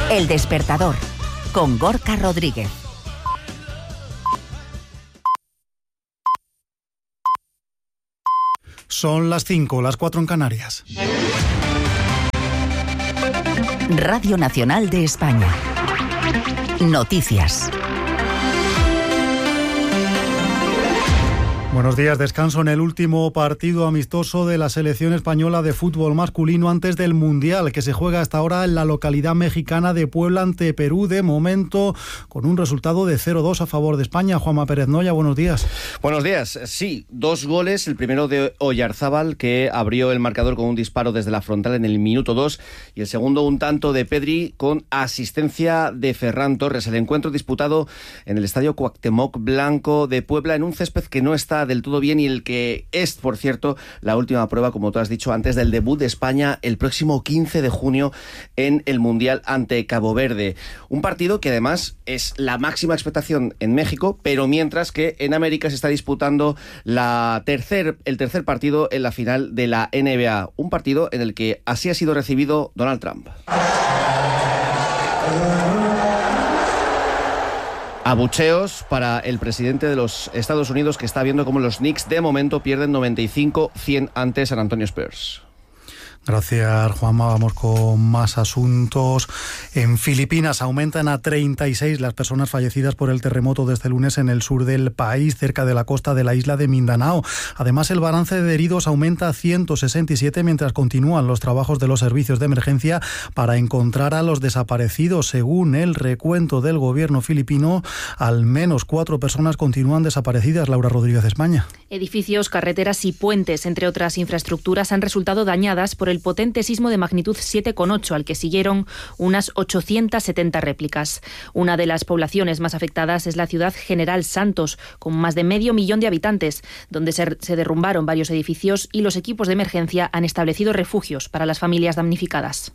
El Despertador, con Gorka Rodríguez. Son las 5, las 4 en Canarias. Radio Nacional de España. Noticias. Buenos días. Descanso en el último partido amistoso de la selección española de fútbol masculino antes del Mundial, que se juega hasta ahora en la localidad mexicana de Puebla ante Perú, de momento con un resultado de 0-2 a favor de España. Juanma Pérez Noya, buenos días. Buenos días. Sí, 2 goles. El primero de Oyarzábal, que abrió el marcador con un disparo desde la frontal en el minuto 2, y el segundo un tanto de Pedri con asistencia de Ferran Torres. El encuentro disputado en el Estadio Cuauhtémoc Blanco de Puebla, en un césped que no está del todo bien y el que es, por cierto, la última prueba, como tú has dicho, antes del debut de España el próximo 15 de junio en el Mundial ante Cabo Verde. Un partido que además es la máxima expectación en México, pero mientras que en América se está disputando el tercer partido en la final de la NBA. Un partido en el que así ha sido recibido Donald Trump. Abucheos para el presidente de los Estados Unidos, que está viendo cómo los Knicks de momento pierden 95-100 ante San Antonio Spurs. Gracias, Juanma. Vamos con más asuntos. En Filipinas aumentan a 36 las personas fallecidas por el terremoto de este lunes en el sur del país, cerca de la costa de la isla de Mindanao. Además, el balance de heridos aumenta a 167 mientras continúan los trabajos de los servicios de emergencia para encontrar a los desaparecidos. Según el recuento del gobierno filipino, al menos 4 personas continúan desaparecidas. Laura Rodríguez, España. Edificios, carreteras y puentes, entre otras infraestructuras, han resultado dañadas por el potente sismo de magnitud 7,8, al que siguieron unas 870 réplicas. Una de las poblaciones más afectadas es la ciudad General Santos, con más de 500,000 de habitantes, donde se derrumbaron varios edificios y los equipos de emergencia han establecido refugios para las familias damnificadas.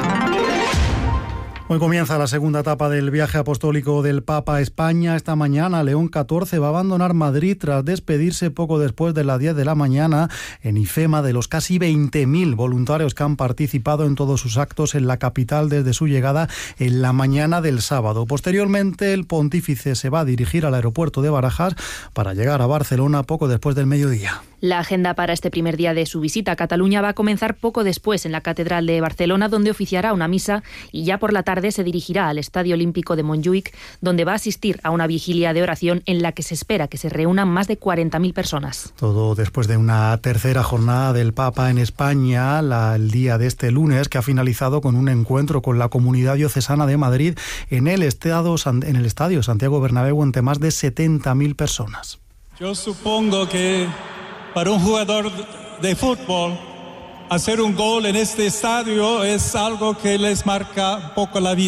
Hoy comienza la segunda etapa del viaje apostólico del Papa a España. Esta mañana León XIV va a abandonar Madrid tras despedirse poco después de las 10 de la mañana en IFEMA de los casi 20.000 voluntarios que han participado en todos sus actos en la capital desde su llegada en la mañana del sábado. Posteriormente, el pontífice se va a dirigir al aeropuerto de Barajas para llegar a Barcelona poco después del mediodía. La agenda para este primer día de su visita a Cataluña va a comenzar poco después en la Catedral de Barcelona, donde oficiará una misa, y ya por la tarde se dirigirá al Estadio Olímpico de Montjuïc, donde va a asistir a una vigilia de oración en la que se espera que se reúnan más de 40.000 personas. Todo después de una tercera jornada del Papa en España, el día de este lunes, que ha finalizado con un encuentro con la Comunidad Diocesana de Madrid en el Estadio Santiago Bernabéu ante más de 70.000 personas. Yo supongo que para un jugador de fútbol, hacer un gol en este estadio es algo que les marca un poco la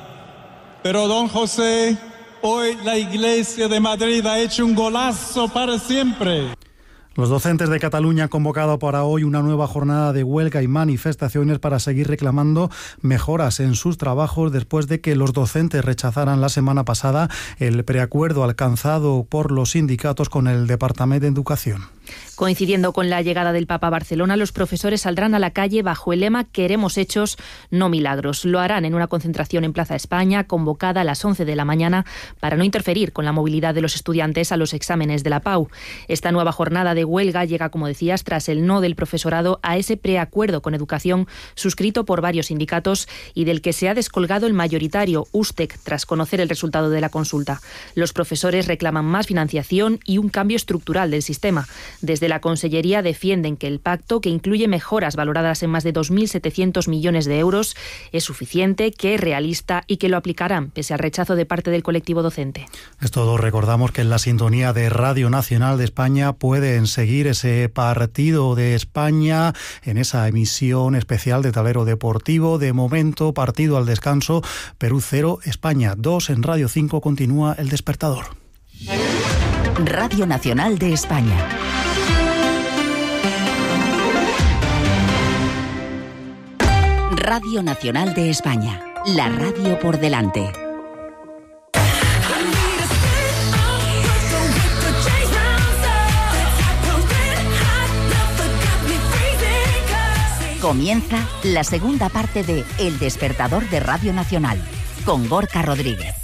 vida. Pero don José, hoy la Iglesia de Madrid ha hecho un golazo para siempre. Los docentes de Cataluña han convocado para hoy una nueva jornada de huelga y manifestaciones para seguir reclamando mejoras en sus trabajos después de que los docentes rechazaran la semana pasada el preacuerdo alcanzado por los sindicatos con el Departamento de Educación. Coincidiendo con la llegada del Papa a Barcelona, los profesores saldrán a la calle bajo el lema «Queremos hechos, no milagros». Lo harán en una concentración en Plaza España, convocada a las 11 de la mañana, para no interferir con la movilidad de los estudiantes a los exámenes de la PAU. Esta nueva jornada de huelga llega, como decías, tras el no del profesorado a ese preacuerdo con educación suscrito por varios sindicatos y del que se ha descolgado el mayoritario, USTEC, tras conocer el resultado de la consulta. Los profesores reclaman más financiación y un cambio estructural del sistema. Desde la Consellería defienden que el pacto, que incluye mejoras valoradas en más de 2.700 millones de euros, es suficiente, que es realista y que lo aplicarán pese al rechazo de parte del colectivo docente. Es todo. Recordamos que en la sintonía de Radio Nacional de España pueden seguir ese partido de España en esa emisión especial de Tablero Deportivo. De momento, partido al descanso, Perú 0, España 2. En Radio 5 continúa El Despertador. Radio Nacional de España. Radio Nacional de España, la radio por delante. Comienza la segunda parte de El Despertador de Radio Nacional, con Gorka Rodríguez.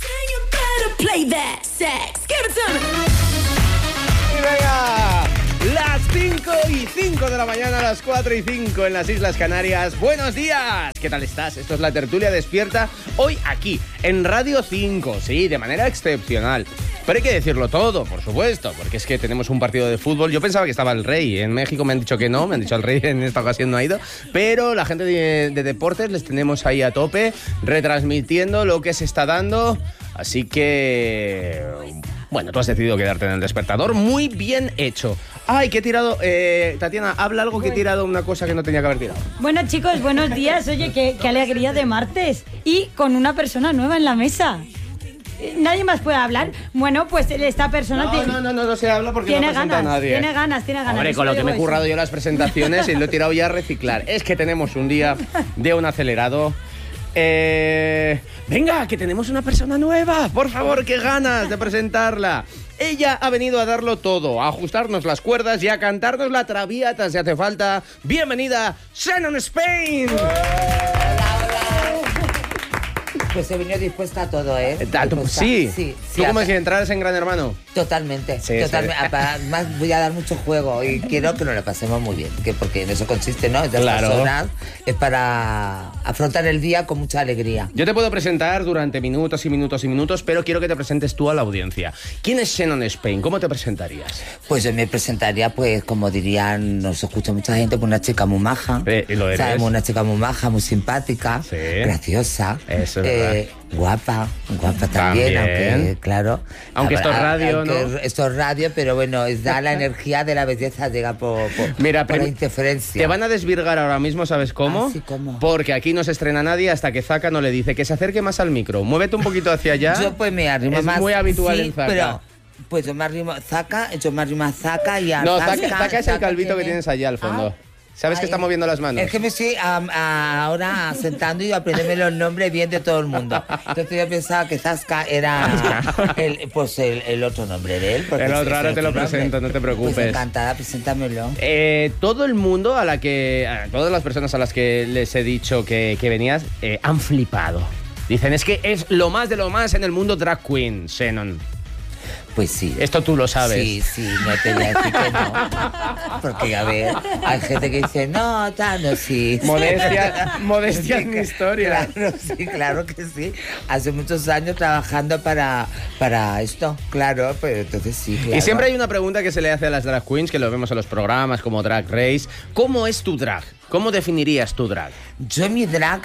Y venga, las 5:05 de la mañana, las 4:05 en las Islas Canarias. Buenos días, ¿qué tal estás? Esto es La Tertulia Despierta, hoy aquí, en Radio 5, sí, de manera excepcional. Pero hay que decirlo todo, por supuesto, porque es que tenemos un partido de fútbol. Yo pensaba que estaba el Rey, en México me han dicho que no, me han dicho el Rey en esta ocasión no ha ido, pero la gente de deportes les tenemos ahí a tope, retransmitiendo lo que se está dando, así que... Bueno, tú has decidido quedarte en el despertador, muy bien hecho. Ay, que he tirado... Tatiana, habla algo que he tirado una cosa que no tenía que haber tirado. Bueno, chicos, buenos días. Oye, qué alegría de martes. Y con una persona nueva en la mesa. ¿Nadie más puede hablar? Bueno, pues esta persona... No se habla porque no presenta a nadie. Tiene ganas. Hombre, con lo que me he currado yo las presentaciones y lo he tirado ya a reciclar. Es que tenemos un día de un acelerado... Venga, que tenemos una persona nueva. Por favor, qué ganas de presentarla. Ella ha venido a darlo todo, a ajustarnos las cuerdas y a cantarnos la traviata si hace falta. Bienvenida, Shannon Spain. Pues he venido dispuesta a todo, ¿eh? Sí. ¿Tú como si entraras en Gran Hermano? Totalmente. Sí. Además voy a dar mucho juego y quiero que nos lo pasemos muy bien, porque en eso consiste, ¿no? Claro. Es para afrontar el día con mucha alegría. Yo te puedo presentar durante minutos y minutos y minutos, pero quiero que te presentes tú a la audiencia. ¿Quién es Shannon Spain? ¿Cómo te presentarías? Pues yo me presentaría, pues, como dirían, nos escucha mucha gente, pues una chica muy maja. ¿Y lo eres? ¿Sabes? Una chica muy maja, muy simpática, sí, graciosa. Eso es verdad. Guapa también, aunque, claro. Aunque esto es radio, ¿no? Esto es radio, pero bueno, da la energía de la belleza, llega por la interferencia. Te van a desvirgar ahora mismo, ¿sabes cómo? Ah, sí, ¿cómo? Porque aquí no se estrena nadie hasta que Zaka no le dice que se acerque más al micro. Muévete un poquito hacia allá. Yo pues me arrimo más. Es muy habitual sí, en Zaka. Pero, pues yo me arrimo a Zaka y a No, Zaka es el calvito que tienes allá al fondo. ¿Sabes que está moviendo las manos? Es que me estoy ahora sentando y aprendiéndome los nombres bien de todo el mundo. Entonces yo pensaba que Zasca era el otro nombre de él. El otro, ahora te lo presento, no te preocupes. Pues encantada, preséntamelo. Todo el mundo a todas las personas a las que les he dicho que venías, han flipado. Dicen, es que es lo más de lo más en el mundo drag queen, Shannon. Pues sí. Esto tú lo sabes. Sí, no te voy a decir que no. Porque, a ver, hay gente que dice, no, sí. Modestia en mi historia. Claro que sí. Hace muchos años trabajando para esto, claro, pero entonces sí, claro. Y siempre hay una pregunta que se le hace a las drag queens, que lo vemos en los programas como Drag Race. ¿Cómo es tu drag? ¿Cómo definirías tu drag? Mi drag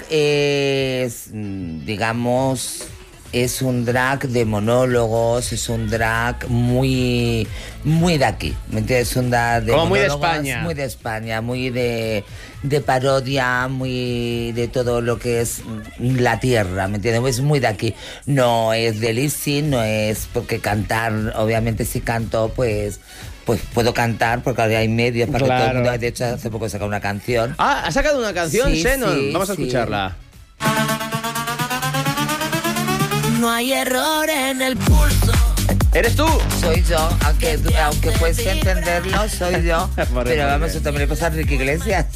es, digamos... Es un drag de monólogos, es un drag muy de aquí, ¿me entiendes? Es un drag de como muy de España. Muy de España, muy de parodia, muy de todo lo que es la tierra, ¿me entiendes? Es muy de aquí. No es de lip-sync, no es porque cantar, obviamente si canto, pues puedo cantar porque ahora hay medios para que todo el mundo... De hecho, hace poco he sacado una canción. Ah, ¿has sacado una canción, Shannon? Sí, vamos a escucharla. No hay error en el pulso. ¿Eres tú? Soy yo, aunque puedes entenderlo, soy yo. Pero vamos, yo también le pasa a Enrique Iglesias.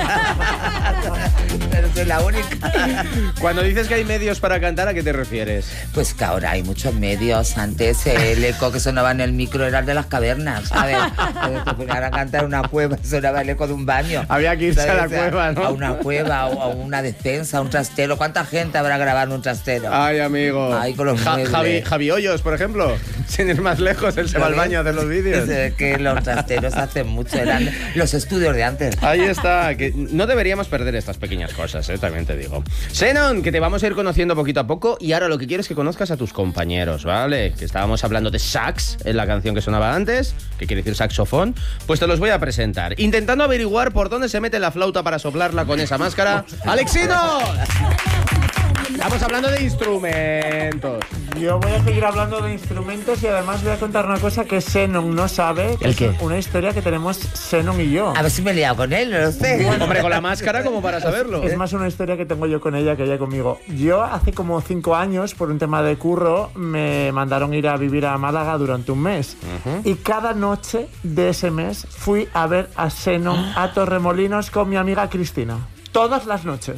Pero soy la única. Cuando dices que hay medios para cantar, ¿a qué te refieres? Pues que ahora hay muchos medios. Antes el eco que sonaba en el micro era el de las cavernas, ¿sabes? Cuando te ponían a cantar en una cueva, sonaba el eco de un baño. Había que irse a la cueva, ¿no? A una cueva, o a una despensa, a un trastero. ¿Cuánta gente habrá grabado en un trastero? Ay, amigo. Ay, con los muebles. Javi Hoyos, por ejemplo. Sin ir más lejos, él se va al baño a hacer los vídeos. Es que los trasteros hacen mucho, eran los estudios de antes. Ahí está, que no deberíamos perder estas pequeñas cosas, también te digo. Shannon, que te vamos a ir conociendo poquito a poco y ahora lo que quiero es que conozcas a tus compañeros, ¿vale? Que estábamos hablando de sax en la canción que sonaba antes, que quiere decir saxofón, pues te los voy a presentar. Intentando averiguar por dónde se mete la flauta para soplarla con esa máscara. ¡Alexino! Estamos hablando de instrumentos. Yo voy a seguir hablando de instrumentos y además voy a contar una cosa que Shannon no sabe. ¿El qué? Una historia que tenemos Shannon y yo. A ver si me he liado con él, no lo sé. Hombre, con la máscara como para saberlo. Es más una historia que tengo yo con ella que ella conmigo. Yo hace como 5 años, por un tema de curro, me mandaron ir a vivir a Málaga durante un mes. Y cada noche de ese mes fui a ver a Shannon a Torremolinos con mi amiga Cristina. Todas las noches.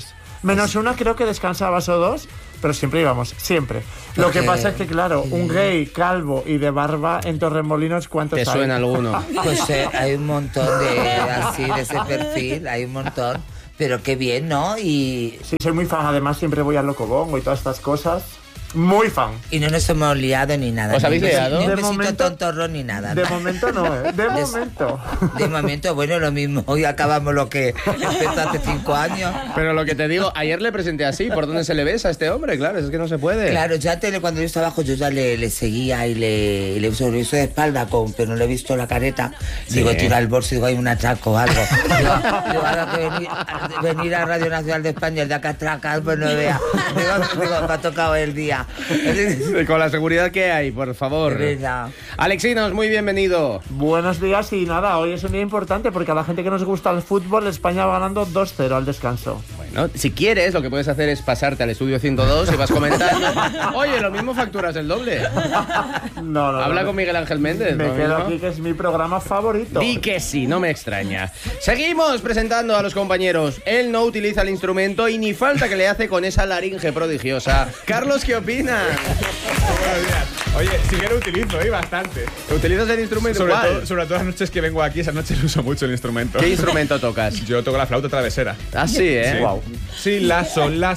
Menos una creo que descansabas o dos, pero siempre íbamos, siempre. Lo que pasa es que, claro, un gay, calvo y de barba en Torremolinos, ¿cuántos hay? ¿Te suena alguno? Pues hay un montón de ese perfil, hay un montón. Pero qué bien, ¿no? Y sí, soy muy fan, además siempre voy al Locobongo y todas estas cosas. Muy fan. Y no nos hemos liado ni nada. ¿Os habéis liado? Ni un besito tontorro ni nada. De momento no, ¿eh? De momento, bueno, lo mismo. Hoy acabamos lo que empezó hace 5 años. Pero lo que te digo, ayer le presenté así, ¿por dónde se le besa a este hombre? Claro, es que no se puede. Claro, yo antes, cuando yo estaba abajo, yo ya le seguía y le hizo de espalda, pero no le he visto la careta. Sí. Digo, tira el bolso y digo, hay un atraco o algo. Digo, ahora que venir a Radio Nacional de España, el de acá atracar, pues no vea. Digo, me ha tocado el día. Con la seguridad que hay, por favor. Alexinos, muy bienvenido. Buenos días y nada, hoy es un día importante porque a la gente que nos gusta el fútbol, España va ganando 2-0 al descanso. Bueno, si quieres, lo que puedes hacer es pasarte al estudio 102 y vas comentando. Oye, lo mismo facturas el doble. No. Habla con Miguel Ángel Méndez. Me quedo aquí, que es mi programa favorito. Di que sí, no me extraña. Seguimos presentando a los compañeros. Él no utiliza el instrumento y ni falta que le hace con esa laringe prodigiosa. Carlos, ¿qué opinas? Buenos días. Oye, sí que lo utilizo, bastante. ¿Utilizas el instrumento? Sobre todo las noches que vengo aquí, esas noches uso mucho el instrumento. ¿Qué instrumento tocas? Yo toco la flauta travesera. Ah, sí, ¿eh? Sí. Wow. Sí, la, sol, la,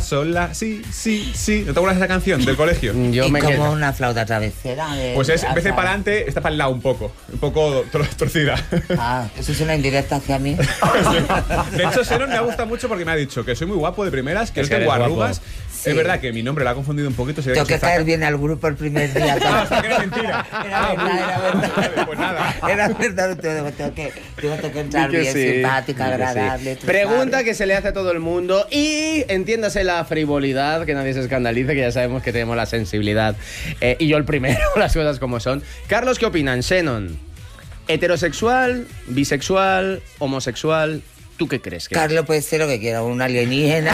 sí. ¿No te acuerdas de esa canción del colegio? Yo me quedo. Una flauta travesera. Pues es, en vez de para adelante, está para el lado un poco torcida. Ah, eso es una indirecta hacia mí. De hecho, Senon me ha gustado mucho porque me ha dicho que soy muy guapo de primeras, que no tengo arrugas. Sí. Es verdad que mi nombre lo ha confundido un poquito. Tengo que caer bien al grupo el primer día. O sea, que era mentira. Era verdad. Vale, pues nada. Era verdad, tengo que entrar bien, sí, simpática, agradable. Sí. Pregunta que se le hace a todo el mundo y entiéndase la frivolidad, que nadie se escandalice, que ya sabemos que tenemos la sensibilidad. Y yo el primero, las cosas como son. Carlos, ¿qué opinan? Xenon, ¿heterosexual, bisexual, homosexual? ¿Tú qué crees? Carlos puede ser lo que quiera, un alienígena,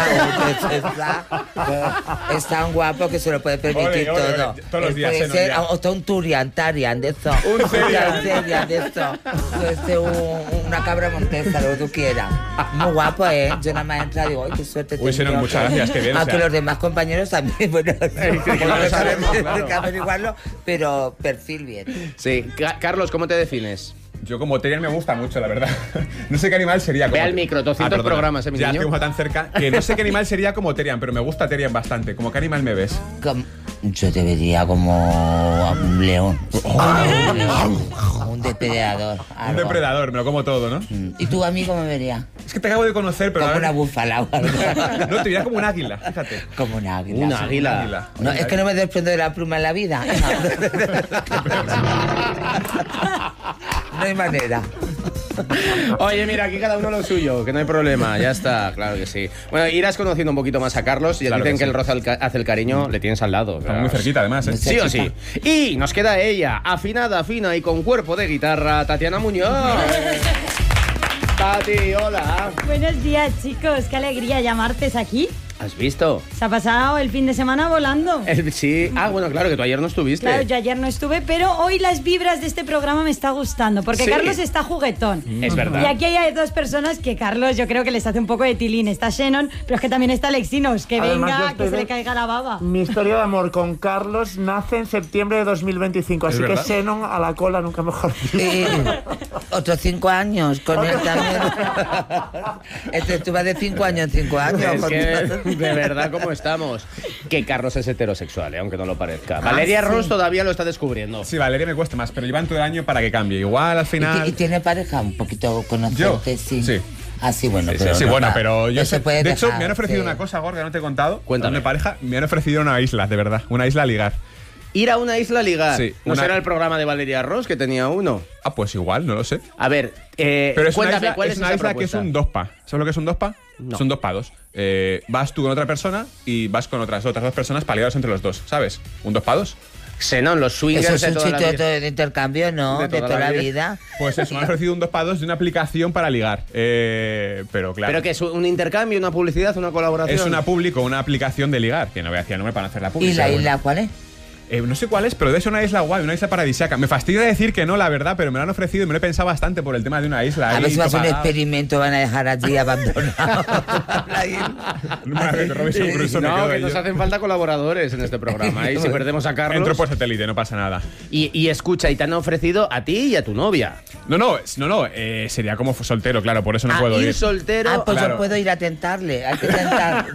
es tan guapo que se lo puede permitir todo. Todos los días. Puede ser hasta un Tarian de eso. Un Tarian de eso. Puede ser una cabra montesa, lo que tú quieras. Muy guapo, ¿eh? Yo nada más entro y digo, ¡ay, qué suerte tengo! Senon, muchas gracias, qué bien. Aunque los demás compañeros también, bueno, no lo sabemos, claro. Que averiguarlo, pero perfil bien. Sí. Carlos, ¿cómo te defines? Yo como Terian me gusta mucho, la verdad. No sé qué animal sería como... Ve al micro, 200 programas, mi ya niño. Ya tan cerca que no sé qué animal sería como Terian, pero me gusta Terian bastante. ¿Cómo qué animal me ves? Yo te vería como un león. Un depredador. Algo. Un depredador, me lo como todo, ¿no? ¿Y tú, amigo, me verías? Es que te acabo de conocer, pero... Como una búfala. No, te vería como un águila, fíjate. Como un águila. Un águila. No, es que no me desprendo de la pluma en la vida. No hay manera. Oye, mira, aquí cada uno lo suyo, que no hay problema, ya está, claro que sí. Bueno, irás conociendo un poquito más a Carlos y claro dicen que el roce hace el cariño, le tienes al lado. Está muy cerquita, además, ¿eh? Sí o sí. Y nos queda ella, afinada, fina y con cuerpo de guitarra, Tatiana Muñoz. Tati, hola. Buenos días, chicos, qué alegría llamarte aquí. ¿Has visto? Se ha pasado el fin de semana volando. Sí. Ah, bueno, claro, que tú ayer no estuviste. Claro, yo ayer no estuve, pero hoy las vibras de este programa me está gustando, porque sí. Carlos está juguetón. Es verdad. Y aquí hay dos personas que Carlos yo creo que les hace un poco de tilín. Está Xenon, pero es que también está Alexinos, que además, venga, que se le caiga la baba. Mi historia de amor con Carlos nace en septiembre de 2025, así que Xenon a la cola, nunca mejor dicho. Otros 5 años con él también. Tú vas de 5 años en 5 años. Es que... De verdad, ¿cómo estamos? Que Carlos es heterosexual, aunque no lo parezca. Valeria Ross todavía lo está descubriendo. Sí, Valeria me cuesta más, pero llevan todo el año para que cambie. Igual al final... ¿Y tiene pareja? Un poquito conocerte, sí. Sí. Ah, sí, bueno, sí, pero... Sí, no, bueno, pero yo sé... De hecho, me han ofrecido una cosa, Gorga, no te he contado. Cuéntame. Mi pareja, me han ofrecido una isla, de verdad. Una isla a ligar. ¿Ir a una isla a ligar? Sí. ¿No será el programa de Valeria Ross que tenía uno? Ah, pues igual, no lo sé. A ver, pero es cuéntame, una isla, ¿cuál es una isla que es un 2PA. ¿Sabes lo que es un 2PA? No. Son 2 pados. Vas tú con otra persona y vas con otras 2 personas para ligaros entre los dos, ¿sabes? ¿Un 2 pados? Xenon, los swingers. Eso es un sitio de intercambio, ¿no? De toda la vida. Pues eso, me han ofrecido un 2 pados de una aplicación para ligar. Pero claro. ¿Pero qué es? ¿Un intercambio, una publicidad, una colaboración? Es una aplicación de ligar, que no voy a decir el nombre para no hacer la publicidad. ¿Y la isla cuál es? No sé cuál es, pero debe ser una isla guay, una isla paradisíaca. Me fastidia decir que no, la verdad, pero me lo han ofrecido y me lo he pensado bastante por el tema de una isla. A ver si va a ser un experimento, van a dejar allí abandonado. No, que nos hacen falta colaboradores en este programa. Y si perdemos a Carlos... Entro por satélite, no pasa nada. Y escucha, y te han ofrecido a ti y a tu novia. No, sería como soltero, claro, por eso no puedo ir. soltero. Pues claro. yo puedo ir a tentarle. Hay que tentar.